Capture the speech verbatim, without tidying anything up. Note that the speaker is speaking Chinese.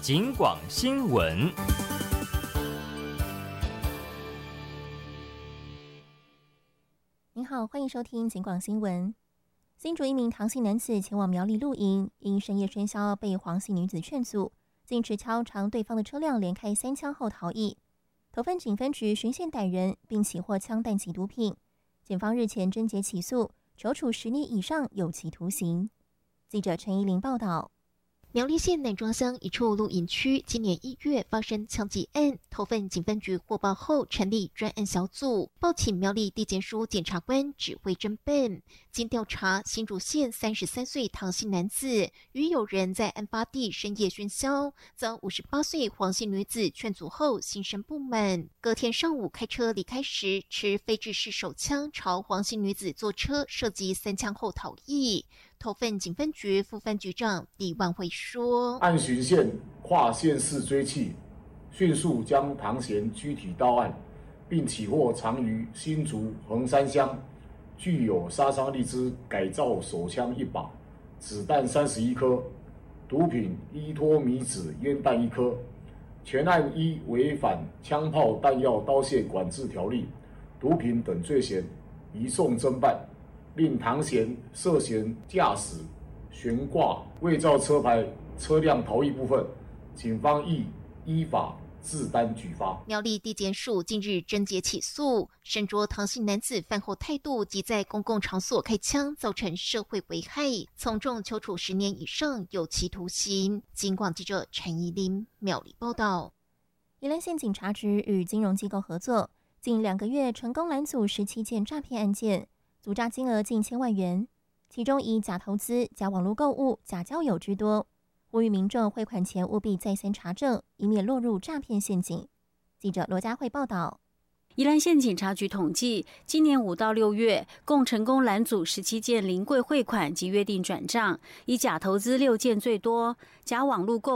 警广新闻。 您好，欢迎收听警广新闻。新竹一名唐姓男子前往苗栗露营，因深夜喧嚣被黄姓女子劝阻，竟持枪朝对方的车辆连开三枪后逃逸。头份警分局循线逮人，并起获枪弹及毒品。检方日前侦结起诉，求处十年以上有期徒刑。记者陈怡玲报道。 苗栗县南庄乡一处露营区，今年一月发生枪击案。头份警分局获报后，成立专案小组，报请苗栗地检署检察官指挥侦办。经调查，新竹县三十三岁唐姓男子与友人在案发地深夜喧嚣，遭五十八岁黄姓女子劝阻后，心生不满。隔天上午开车离开时，持非制式手枪朝黄姓女子坐车射击三枪后逃逸。头份警分局副分局长李万辉说：“ 按循线跨县市追缉，迅速将唐贤拘提到案，并起获藏于新竹横山乡具有杀伤力之改造手枪一把，子弹三十一颗，毒品依托米酯烟弹一颗。全案依违反枪炮弹药刀械管制条例、毒品等罪嫌，移送侦办。”令唐贤涉嫌驾驶悬挂伪造车牌车辆逃逸部分，警方亦依法自担举发。 苗栗地检署近日侦结起诉，身着唐姓男子饭后态度及在公共场所开枪，造成社会危害，从重求处十年以上有期徒刑。警广记者陈怡琳苗栗报道。 宜兰县警察局与金融机构合作，近两个月成功拦阻十七件诈骗案件。阻诈金额近千万元，其中以假投资、假网络购物、假交友居多。呼吁民众汇款前务必再三查证，以免落入诈骗陷阱。记者罗佳慧报道。 宜兰县警察局统计，今年五到六月，共成功拦阻十七件临柜汇款及约定转账，以假投资六件最多，假网络购